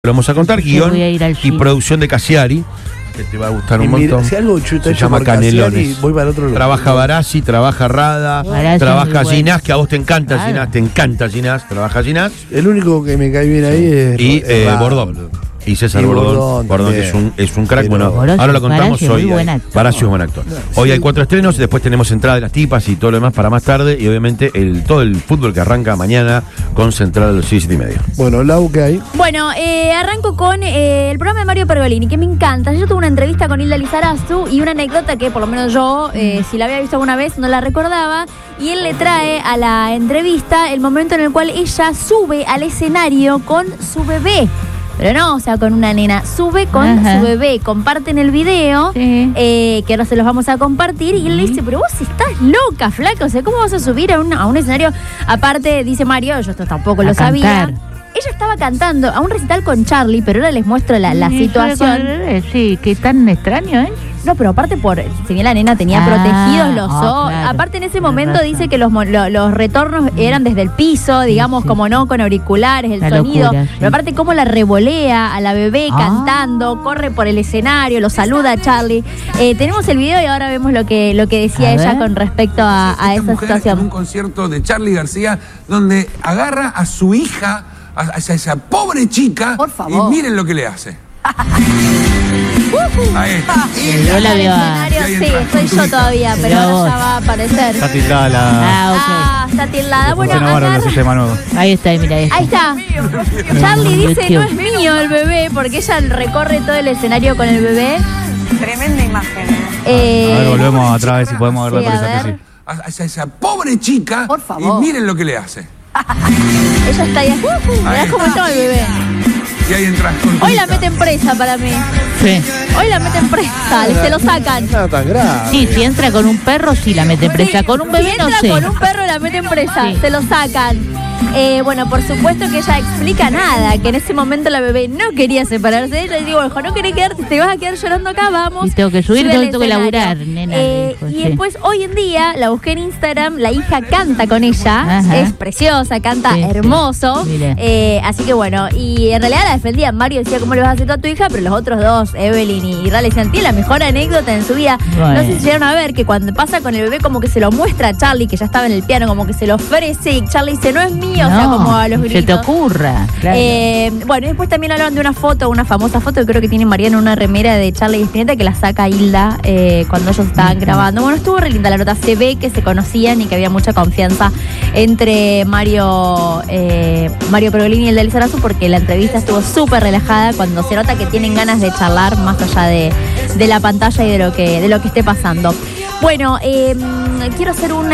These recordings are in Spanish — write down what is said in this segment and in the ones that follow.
Lo vamos a contar, guión y cine. producción de Cassiari, que te va a gustar un montón. Si algo chuta se llama Canelones. Voy para otro lado. Trabaja Barassi, trabaja Rada, Barassi trabaja muy Ginás, bueno. que a vos te encanta Claro. Ginás, te encanta Ginás, trabaja Ginás. El único que me cae bien ahí es. Y Rada, Bordón. boludo. Y César Y Bordón, Bordón que es un crack. Pero Bueno, Barassi- ahora lo contamos Barassi es hoy. muy buen actor. Barassi es buen actor. Hoy hay 4 estrenos, después tenemos entrada de las tipas y todo lo demás para más tarde. Y obviamente todo el fútbol que arranca mañana con Central a las 7:30. Bueno, Lau, ¿qué hay? Bueno, arranco con el programa de Mario Pergolini, que me encanta. Yo tuve una entrevista con Hilda Lizarazu y una anécdota que por lo menos yo, si la había visto alguna vez, no la recordaba. Y él le trae a la entrevista el momento en el cual ella sube al escenario con su bebé. Pero no, o sea, con una nena. Sube con su bebé. Comparten el video, Sí. que ahora se los vamos a compartir. Y él le dice, pero vos estás loca, flaca. O sea, ¿cómo vas a subir a un escenario? Aparte, dice Mario, yo esto tampoco lo sabía. Cantar. Ella estaba cantando a un recital con Charlie, pero ahora les muestro la Sí, situación. Sí, qué tan extraño, ¿eh? No, pero aparte si bien la nena tenía Ah, protegidos los ojos. claro. Aparte en ese Tienes momento razón. dice que los retornos eran desde el piso, digamos, sí. como no, con auriculares, el La sonido. locura, sí. Pero aparte cómo la revolea a la bebé cantando, corre por el escenario, lo saluda a Charlie. Tenemos el video y ahora vemos lo que decía A ella ver. con respecto a Esta esa mujer En un situación. concierto de Charly García, donde agarra a su hija, a esa pobre chica, Por favor. y miren lo que le hace. Ahí está. Yo la veo a... Escenario, ahí sí, entras con soy tu yo hija. todavía, pero Mirá ahora vos. ya va a aparecer. Está tildada la. Ah, Está tildada. Bueno, Bueno, agarra- el sistema nuevo. ok. Ahí está, mira esto. Ahí está. Charlie dice, cute. no es mío el bebé, porque ella recorre todo el escenario con el bebé. Tremenda imagen. A ver, volvemos atrás a ver si podemos ver Sí, la a actualización. ver. Sí. A esa pobre chica, Por favor. y miren lo que le hace. Ella está ahí. Mirá cómo está el bebé. Y ahí entras con tu Hoy la hija. meten presa para mí. Sí. Hoy la meten presa, se lo sacan. No tan grave. Sí, si entra con un perro, sí la mete presa. Con un bebé, Si no entra sé. con un perro la meten presa, Sí. se lo sacan. Bueno, por supuesto que ella explica nada, que en ese momento la bebé no quería separarse de ella. Y digo, hijo, no querés quedarte, te vas a quedar llorando acá, vamos. Y tengo que subir, Sube al tengo que escenario. laburar, nena, le dijo, Y sí. después, hoy en día, la busqué en Instagram, la hija canta con ella, Ajá. es preciosa, canta Sí, sí. hermoso. Mira. Así que bueno, y en realidad la defendía. Mario decía, ¿cómo le vas a hacer tú a tu hija? Pero los otros dos, Evelyn y Rale, decían, tiene la mejor anécdota en su vida. Bueno. No sé si llegaron a ver que cuando pasa con el bebé, como que se lo muestra a Charlie, que ya estaba en el piano, como que se lo ofrece, y Charlie dice, no es mío, o sea, como a los se gritos. te ocurra. Claro. Bueno, y después también hablaban de una foto, una famosa foto que creo que tiene Mariano, una remera de Charlie y Spinetta que la saca Hilda cuando ellos estaban grabando. Bueno, estuvo re linda la nota. Se ve que se conocían y que había mucha confianza entre Mario Pergolini y el de Lizarazu, porque la entrevista estuvo súper relajada cuando se nota que tienen ganas de charlar más allá de la pantalla y de lo que esté pasando. Bueno, quiero hacer una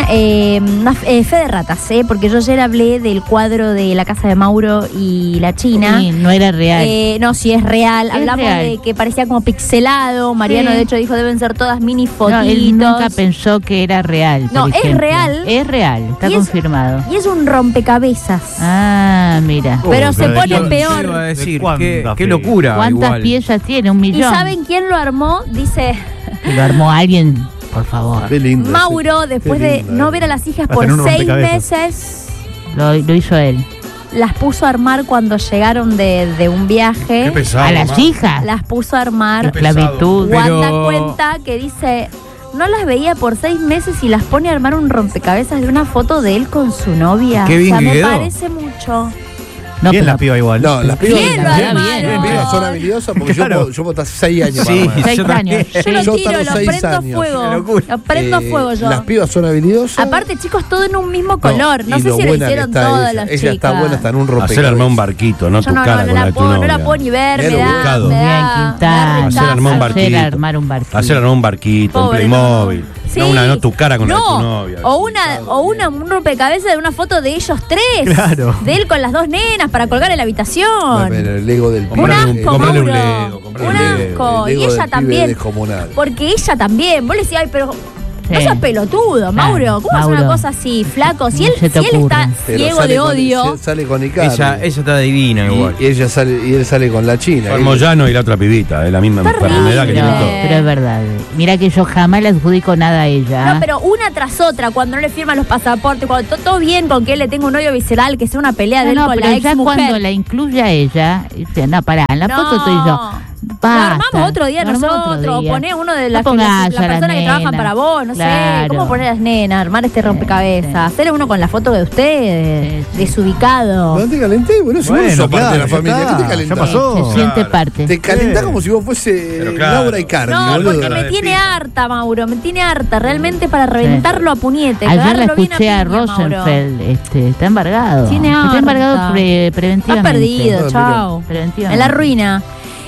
fe de ratas, porque yo ayer hablé del cuadro de la casa de Mauro y la China. Sí, no era real. No, sí es real. Es Hablamos real. de que parecía como pixelado. Mariano, Sí. de hecho, dijo deben ser todas mini No, fotitos. él nunca pensó que era real. No, por es ejemplo. real. Es real, está Y es- confirmado. Y es un rompecabezas. Ah, mira. Pero se pero pone yo- peor. Iba a decir, ¿De qué cuántas locura. ¿Cuántas igual. piezas tiene? ¿1 ¿Y millón? saben quién lo armó? Dice Lo armó alguien, por favor. Qué lindo. Mauro, sí. después Qué de lindo, no ver a las hijas Hasta por en un 6 rompecabezas. meses. Lo hizo él. Las puso a armar cuando llegaron de un viaje. Qué pesado. A las hijas. Las puso a armar. Qué pesado. Esclavitud. Wanda Pero- cuenta que dice, no las veía por 6 meses y las pone a armar un rompecabezas de una foto de él con su novia. Qué bien o sea, que me quedó. parece mucho. No, Bien pero la piba igual. No, las pibas. Bien lo bien, armaron. bien, Las pibas son habilidosas porque Claro. yo puedo estar 6 años Sí. para armar. 6 yo años. también. Yo lo Yo tiro, tardo lo 6 prendo años. fuego. Qué locura. Lo prendo fuego yo. Las pibas son habilidosas. Aparte, chicos, todo en un mismo color. No y sé lo si lo buena que hicieron está todas ella. las Ella chicas. está buena, está en un Hacer rompecabezas. armar un barquito, no Yo tu no, cara no con la la de tu puedo, no la novia. puedo ni ver, me Bien da, buscado. me Bien, da Quintana. Hacer armar un rechazo. barquito. Hacer armar un barquito. Hacer armar un barquito, Pobre, un Playmobil. Sí. No tu cara con la de tu No, novia. un rompecabezas de una foto de ellos 3. Claro. De él con las 2 nenas para colgar en la habitación. Bueno, el Lego del Un Comprale pibe. asco, comprale un Mauro. Lego, comprale Un un Lego. asco. El Y Lego del ella pibe también. descomunal. Porque ella también. Vos le decías, ay, pero No seas pelotudo, Mauro. ¿Cómo hace una Mauro. cosa así, flaco? Si No él, se te si él está ocurre. Pero ciego sale de con- odio. sale con Icardi. Ella está divina igual. Y ella sale, y él sale con la China. El Moyano y la otra pibita, es la misma Terrible. edad que tienen todos. Pero es verdad. Mira que yo jamás le adjudico nada a ella. No, pero una tras otra, cuando no le firman los pasaportes, cuando todo bien con que él le tenga un odio visceral, que sea una pelea de él con pero la ex ya mujer. cuando la incluye a ella, dice, no, pará, en la foto estoy yo. Lo Basta, armamos otro día lo armamos nosotros, otro o día. poné uno de No las, pongas las a la personas que trabajan nena. para vos, no sé. Claro. ¿Cómo poner a las nenas? Armar este rompecabezas. Hacerle uno con la foto de usted, Sí. desubicado. No te calenté, boludo. Si vos no sos parte de la familia, ¿qué te calentás? ya pasó. Se siente parte. Te calentás como si vos fuese Pero claro. Laura Icardi, No, boludo. porque me tiene harta, Mauro, me tiene harta, realmente para reventarlo a puñete. Ayer la cagarlo bien escuché a piña, Mauro. Rosenfeld, está embargado. Tiene Está harta. embargado Está preventivamente. perdido, No, chao. Preventivamente. En la ruina.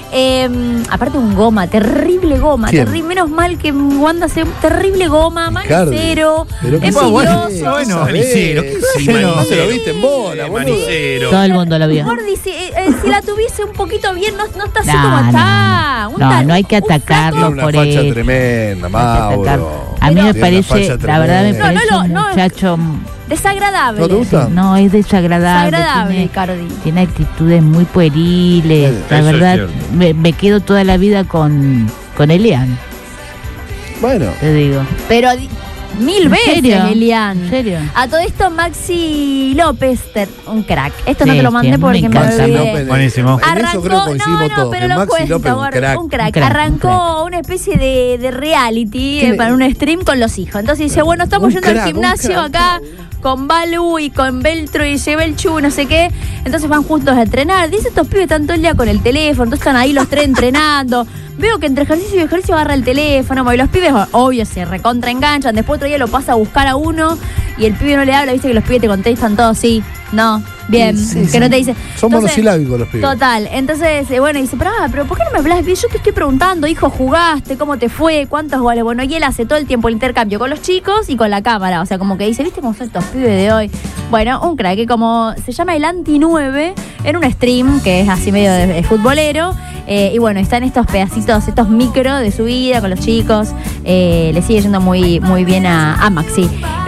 Aparte un goma, terrible goma, ¿Quién? terrible, menos mal que Wanda hace un terrible goma, Icardi. manicero, Pero qué envidioso. bueno, Manicero, ¿qué sí, No se lo viste en bola, boludo. Manicero. Todo el mundo lo vio. Mejor dice, si la tuviese un poquito bien, no está así No, como no, está. no, hay que un flaco atacarlo. Tiene una por facha eso. tremenda, Mauro. A mí me Tiene una parece, facha la verdad me tremenda. parece No, un no, muchacho. desagradable. ¿No te gusta? No, es desagradable. Desagradable, tiene- Icardi. Tiene actitudes muy pueriles. La Eso es verdad, cierto. me quedo toda la vida con Elian, Bueno, te digo. Pero mil ¿En veces, serio? Elian. ¿En serio? A todo esto, Maxi López, un crack. Esto no Sí, te lo sí, mandé a mí porque me me encanta. Maxi olvidé. López. Buenísimo. En eso creo que coincidimos todos. pero Que lo Maxi cuento, López es un gordo, crack. un crack. Un crack, Arrancó una especie de reality Tiene- para un stream con los hijos. Entonces dice, bueno, estamos Un yendo crack, al un gimnasio crack. acá con Balu y con Beltro y Belchu, no sé qué. Entonces van juntos a entrenar. Dice, estos pibes están todo el día con el teléfono, entonces están ahí los tres entrenando. Veo que entre ejercicio y ejercicio agarra el teléfono, y los pibes, obvio, se recontra enganchan. Después otro día lo pasa a buscar a uno y el pibe no le habla, viste que los pibes te contestan todos, sí, no, bien, Sí, que sí. no te dice. Son Entonces, monosilábicos los pibes. Total, entonces, bueno, dice, pero ¿por qué no me hablas bien? Yo te estoy preguntando, hijo, ¿jugaste? ¿Cómo te fue? ¿Cuántos goles? Bueno, y él hace todo el tiempo el intercambio con los chicos y con la cámara, o sea, como que dice, ¿viste cómo son estos pibes de hoy? Bueno, un crack, que como se llama el Anti-9, en un stream que es así medio de futbolero, y bueno, están estos pedacitos, estos micro de su vida con los chicos, le sigue yendo muy, muy bien a Maxi.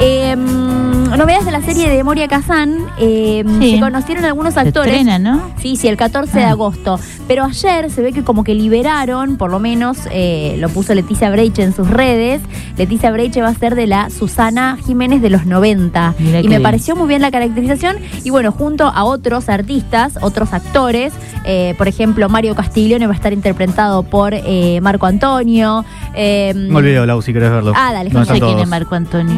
Novedades de la serie de Moria Kazan, Sí. se conocieron algunos Se actores. estrena, ¿no? Sí, el 14 de agosto. Pero ayer se ve que como que liberaron, por lo menos lo puso Leticia Breiche en sus redes. Leticia Breiche va a ser de la Susana Jiménez de los 90. Mirá Y qué me bien. pareció muy bien la caracterización. Y bueno, junto a otros artistas, otros actores, por ejemplo, Mario Castiglione va a estar interpretado por Marco Antonio. Me olvidé, Lau, si querés verlo. Ah, dale, ¿Dónde No sé están quién es todos? Marco Antonio.